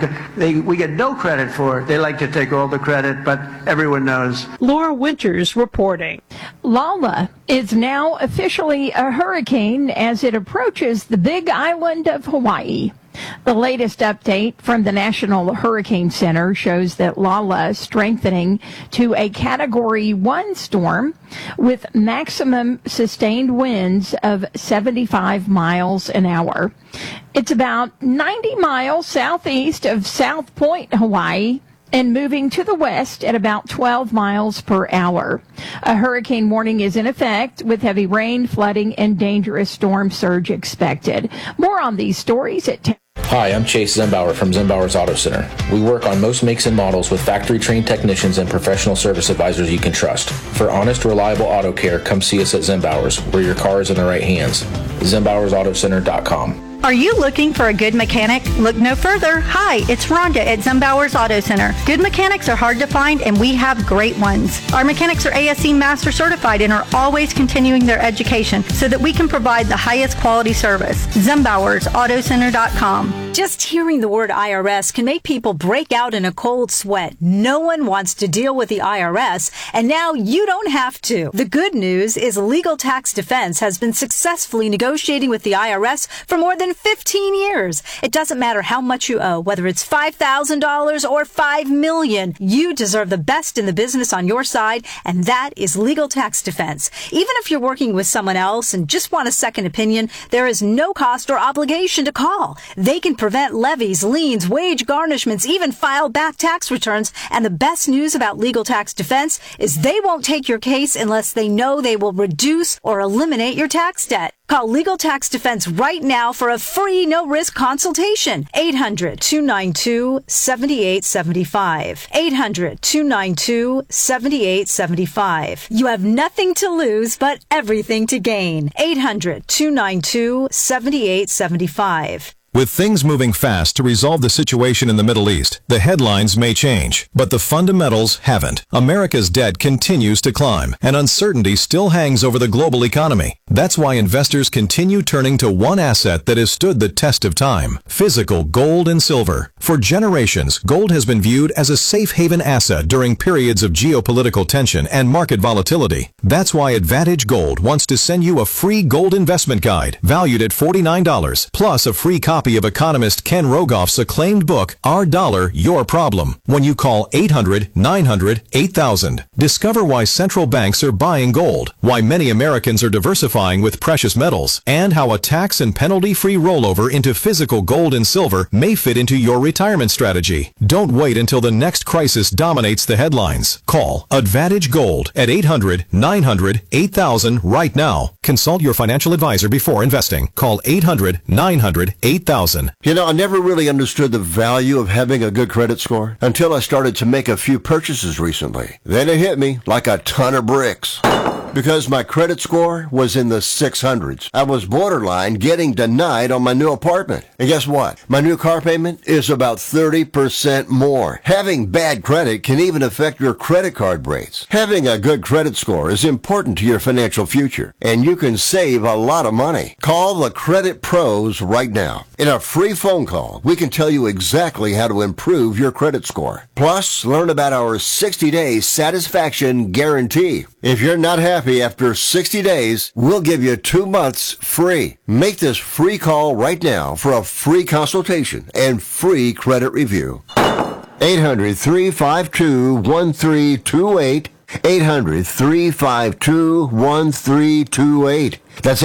we get no credit for it. They like to take all the credit, but everyone knows. Laura Winters reporting. Lala is now officially a hurricane as it approaches the Big Island of Hawaii. The latest update from the National Hurricane Center shows that Lala is strengthening to a Category 1 storm with maximum sustained winds of 75 miles an hour. It's about 90 miles southeast of South Point, Hawaii, and moving to the west at about 12 miles per hour. A hurricane warning is in effect with heavy rain, flooding, and dangerous storm surge expected. More on these stories at 10. Hi, I'm Chase Zembauer from Zembauer's Auto Center. We work on most makes and models with factory-trained technicians and professional service advisors you can trust. For honest, reliable auto care, come see us at Zembauer's, where your car is in the right hands. Zembauer'sAutoCenter.com. Are you looking for a good mechanic? Look no further. Hi, it's Rhonda at Zembauer's Auto Center. Good mechanics are hard to find, and we have great ones. Our mechanics are ASE Master Certified and are always continuing their education so that we can provide the highest quality service. Zembauer'sAutoCenter.com. Just hearing the word IRS can make people break out in a cold sweat. No one wants to deal with the IRS, and now you don't have to. The good news is Legal Tax Defense has been successfully negotiating with the IRS for more than 15 years. It doesn't matter how much you owe, whether it's $5,000 or $5 million. You deserve the best in the business on your side, and that is Legal Tax Defense. Even if you're working with someone else and just want a second opinion, there is no cost or obligation to call. They can prevent levies, liens, wage garnishments, even file back tax returns. And the best news about Legal Tax Defense is they won't take your case unless they know they will reduce or eliminate your tax debt. Call Legal Tax Defense right now for a free, no-risk consultation. 800-292-7875. 800-292-7875. You have nothing to lose, but everything to gain. 800-292-7875. With things moving fast to resolve the situation in the Middle East, the headlines may change, but the fundamentals haven't. America's debt continues to climb, and uncertainty still hangs over the global economy. That's why investors continue turning to one asset that has stood the test of time: physical gold and silver. For generations, gold has been viewed as a safe haven asset during periods of geopolitical tension and market volatility. That's why Advantage Gold wants to send you a free gold investment guide valued at $49, plus a free copy of economist Ken Rogoff's acclaimed book, Our Dollar, Your Problem, when you call 800-900-8000. Discover why central banks are buying gold, why many Americans are diversifying with precious metals, and how a tax and penalty-free rollover into physical gold and silver may fit into your retirement strategy. Don't wait until the next crisis dominates the headlines. Call Advantage Gold at 800-900-8000 right now. Consult your financial advisor before investing. Call 800-900-8000. You know, I never really understood the value of having a good credit score until I started to make a few purchases recently. Then it hit me like a ton of bricks. Because my credit score was in the 600s. I was borderline getting denied on my new apartment. And guess what? My new car payment is about 30% more. Having bad credit can even affect your credit card rates. Having a good credit score is important to your financial future, and you can save a lot of money. Call the Credit Pros right now. In a free phone call, we can tell you exactly how to improve your credit score. Plus, learn about our 60-day satisfaction guarantee. If you're not happy after 60 days, we'll give you 2 months free. Make this free call right now for a free consultation and free credit review. 800-352-1328. 800-352-1328. That's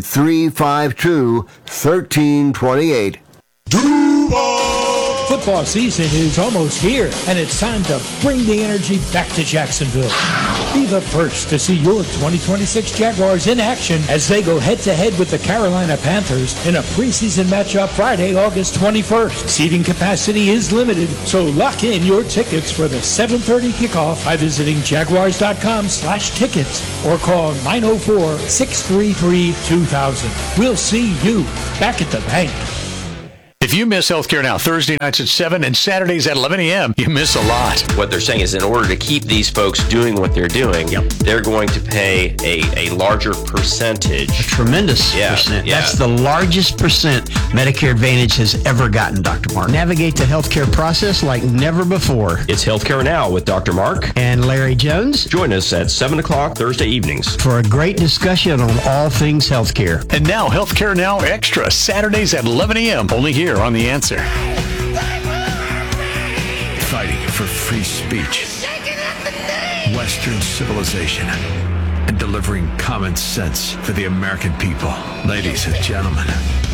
800-352-1328. Football season is almost here, and it's time to bring the energy back to Jacksonville. Be the first to see your 2026 Jaguars in action as they go head-to-head with the Carolina Panthers in a preseason matchup Friday, August 21st. Seating capacity is limited, so lock in your tickets for the 7:30 kickoff by visiting jaguars.com/tickets or call 904-633-2000. We'll see you back at the bank. If you miss Healthcare Now Thursday nights at 7 and Saturdays at 11 a.m., you miss a lot. What they're saying is in order to keep these folks doing what they're doing, they're going to pay a larger percentage. A tremendous percent. Yeah. That's the largest percent Medicare Advantage has ever gotten, Dr. Mark. Navigate the healthcare process like never before. It's Healthcare Now with Dr. Mark and Larry Jones. Join us at 7 o'clock Thursday evenings for a great discussion on all things healthcare. And now Healthcare Now Extra, Saturdays at 11 a.m. only here on The Answer. Fighting for free speech, Western civilization, and delivering common sense for the American people. Ladies and gentlemen,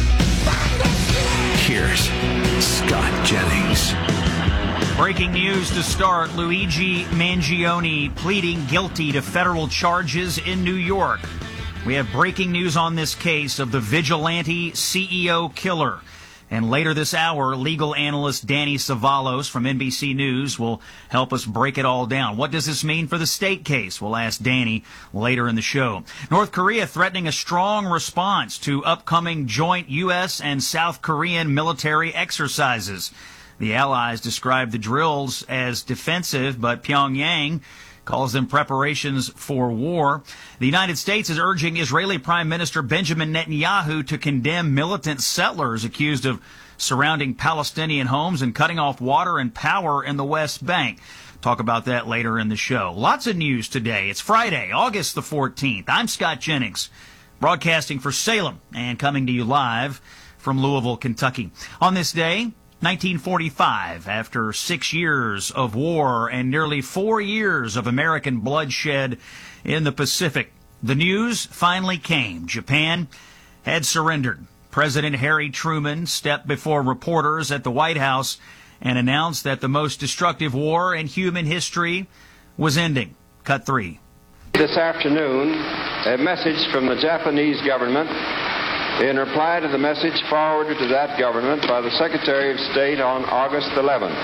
here's Scott Jennings. Breaking news to start. Luigi Mangione pleading guilty to federal charges in New York. We have breaking news on this case of the vigilante CEO killer. And later this hour, legal analyst Danny Savalos from NBC News will help us break it all down. What does this mean for the state case? We'll ask Danny later in the show. North Korea threatening a strong response to upcoming joint U.S. and South Korean military exercises. The allies describe the drills as defensive, but Pyongyang calls them preparations for war. The United States is urging Israeli Prime Minister Benjamin Netanyahu to condemn militant settlers accused of surrounding Palestinian homes and cutting off water and power in the West Bank. Talk about that later in the show. Lots of news today. It's Friday, August the 14th. I'm Scott Jennings, broadcasting for Salem and coming to you live from Louisville, Kentucky. On this day, 1945, after 6 years of war and nearly 4 years of American bloodshed in the Pacific, the news finally came. Japan had surrendered. President Harry Truman stepped before reporters at the White House and announced that the most destructive war in human history was ending. Cut 3. This afternoon, a message from the Japanese government in reply to the message forwarded to that government by the Secretary of State on August 11th.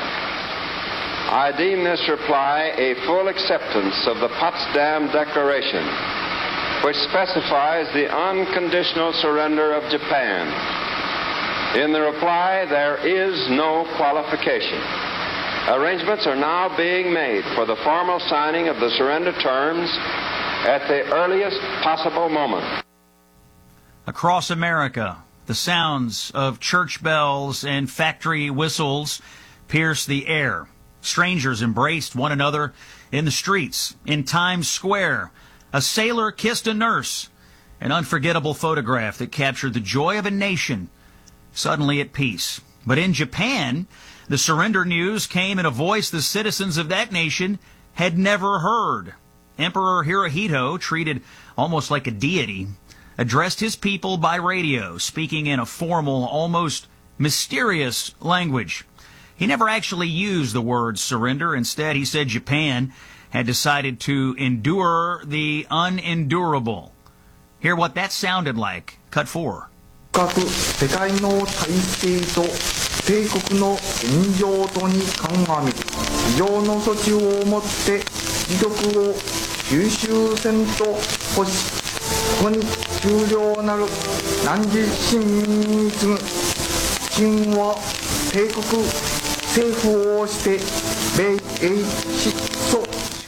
I deem this reply a full acceptance of the Potsdam Declaration, which specifies the unconditional surrender of Japan. In the reply, there is no qualification. Arrangements are now being made for the formal signing of the surrender terms at the earliest possible moment. Across America, the sounds of church bells and factory whistles pierced the air. Strangers embraced one another in the streets. In Times Square, a sailor kissed a nurse. An unforgettable photograph that captured the joy of a nation suddenly at peace. But in Japan, the surrender news came in a voice the citizens of that nation had never heard. Emperor Hirohito, treated almost like a deity, addressed his people by radio, speaking in a formal, almost mysterious language. He never actually used the word surrender. Instead, he said Japan had decided to endure the unendurable. Hear what that sounded like. Cut 4. 世界の体制と帝国の現状とに鑑み、非常の措置をもって自力を吸収せんと欲し、ここに終了なる何十新民に次ぐ秦は帝国政府をして米英しそう。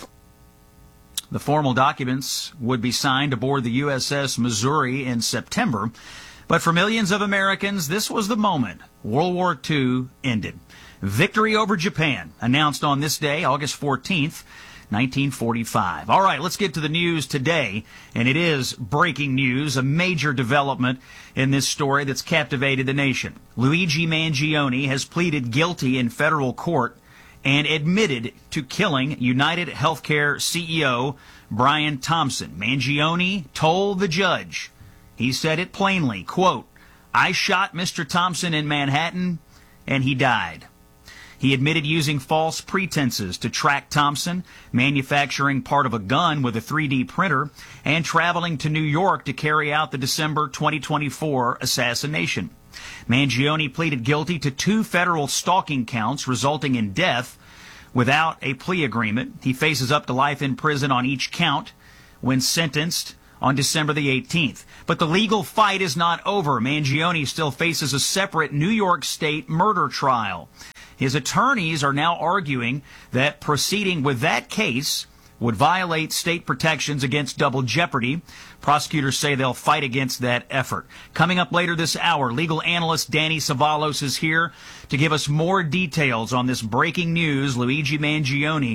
The formal documents would be signed aboard the USS Missouri in September, but for millions of Americans, this was the moment World War II ended. Victory over Japan, announced on this day, August 14th, 1945. All right, let's get to the news today, and it is breaking news, a major development in this story that's captivated the nation. Luigi Mangione has pleaded guilty in federal court and admitted to killing United Healthcare CEO Brian Thompson. Mangione told the judge, he said it plainly, quote, "I shot Mr. Thompson in Manhattan, and he died." He admitted using false pretenses to track Thompson, manufacturing part of a gun with a 3D printer, and traveling to New York to carry out the December 2024 assassination. Mangione pleaded guilty to 2 federal stalking counts resulting in death without a plea agreement. He faces up to life in prison on each count when sentenced on December the 18th. But the legal fight is not over. Mangione still faces a separate New York State murder trial. His attorneys are now arguing that proceeding with that case would violate state protections against double jeopardy. Prosecutors say they'll fight against that effort. Coming up later this hour, legal analyst Danny Savalos is here to give us more details on this breaking news. Luigi Mangione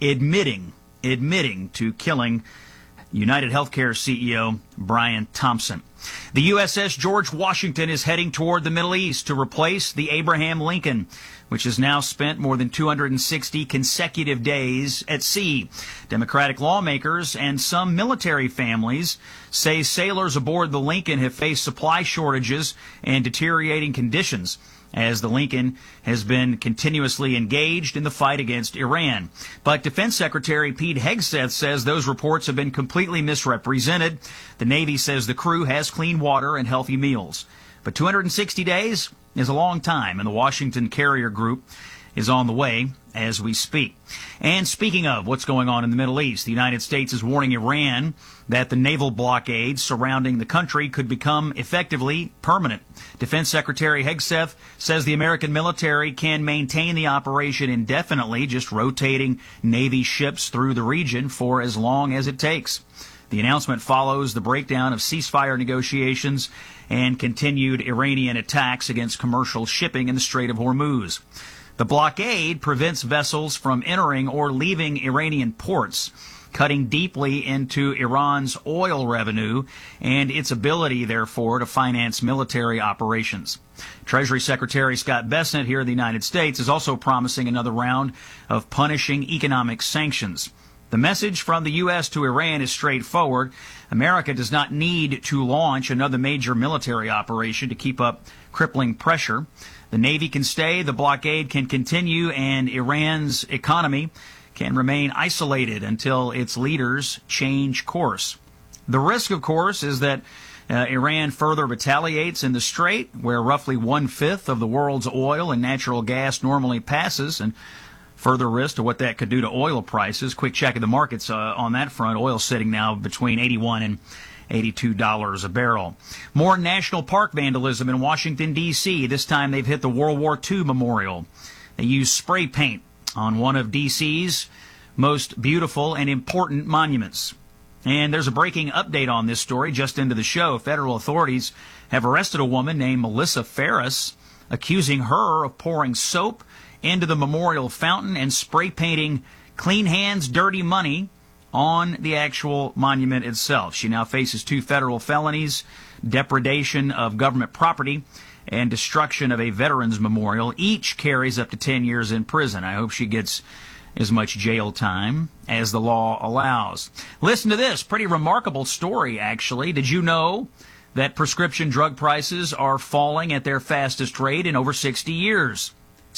admitting to killing United Healthcare CEO Brian Thompson. The USS George Washington is heading toward the Middle East to replace the Abraham Lincoln, which has now spent more than 260 consecutive days at sea. Democratic lawmakers and some military families say sailors aboard the Lincoln have faced supply shortages and deteriorating conditions, as the Lincoln has been continuously engaged in the fight against Iran. But Defense Secretary Pete Hegseth says those reports have been completely misrepresented. The Navy says the crew has clean water and healthy meals. But 260 days is a long time, and the Washington Carrier Group is on the way as we speak. And speaking of what's going on in the Middle East, the United States is warning Iran that the naval blockade surrounding the country could become effectively permanent. Defense Secretary Hegseth says the American military can maintain the operation indefinitely, just rotating Navy ships through the region for as long as it takes. The announcement follows the breakdown of ceasefire negotiations and continued Iranian attacks against commercial shipping in the Strait of Hormuz. The blockade prevents vessels from entering or leaving Iranian ports, cutting deeply into Iran's oil revenue and its ability, therefore, to finance military operations. Treasury Secretary Scott Bessent here in the United States is also promising another round of punishing economic sanctions. The message from the U.S. to Iran is straightforward. America does not need to launch another major military operation to keep up crippling pressure. The Navy can stay, the blockade can continue, and Iran's economy can remain isolated until its leaders change course. The risk, of course, is that Iran further retaliates in the Strait, where roughly 1/5 of the world's oil and natural gas normally passes, and further risk to what that could do to oil prices. Quick check of the markets on that front. Oil sitting now between $81 and $82 a barrel. More national park vandalism in Washington, D.C. This time they've hit the World War II memorial. They used spray paint on one of D.C.'s most beautiful and important monuments. And there's a breaking update on this story just into the show. Federal authorities have arrested a woman named Melissa Ferris, accusing her of pouring soap into the memorial fountain and spray painting "Clean Hands, Dirty Money" on the actual monument itself. She now faces 2 federal felonies, depredation of government property and destruction of a veterans memorial. Each carries up to 10 years in prison. I hope she gets as much jail time as the law allows. Listen to this. Pretty remarkable story, actually. Did you know that prescription drug prices are falling at their fastest rate in over 60 years?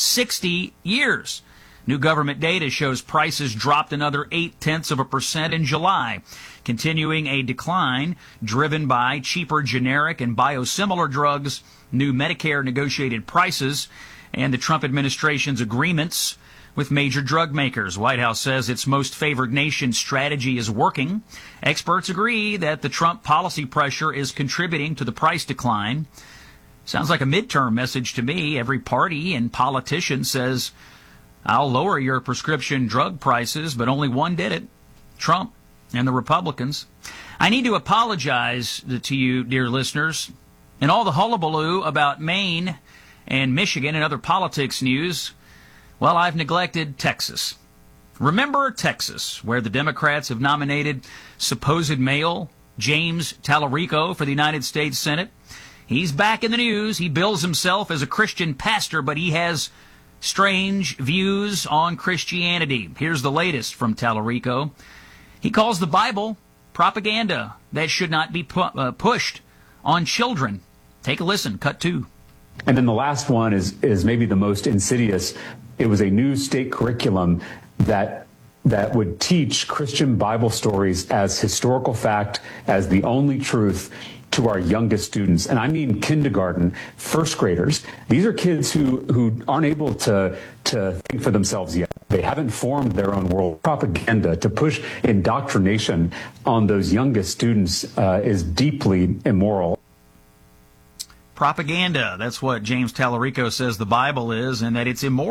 60 years. New government data shows prices dropped another 0.8% in July, continuing a decline driven by cheaper generic and biosimilar drugs, new Medicare negotiated prices, and the Trump administration's agreements with major drug makers. White House says its most favored nation strategy is working. Experts agree that the Trump policy pressure is contributing to the price decline. Sounds like a midterm message to me. Every party and politician says, I'll lower your prescription drug prices, but only one did it, Trump and the Republicans. I need to apologize to you, dear listeners, and all the hullabaloo about Maine and Michigan and other politics news. Well, I've neglected Texas. Remember Texas, where the Democrats have nominated supposed male James Tallarico for the United States Senate? He's back in the news. He bills himself as a Christian pastor, but he has strange views on Christianity. Here's the latest from Tallarico. He calls the Bible propaganda that should not be pushed on children. Take a listen. Cut 2. And then the last one is maybe the most insidious. It was a new state curriculum that would teach Christian Bible stories as historical fact, as the only truth to our youngest students. And I mean kindergarten, first graders. These are kids who aren't able to think for themselves yet. They haven't formed their own world. Propaganda to push indoctrination on those youngest students is deeply immoral. Propaganda. That's what James Tallarico says the Bible is, and that it's immoral.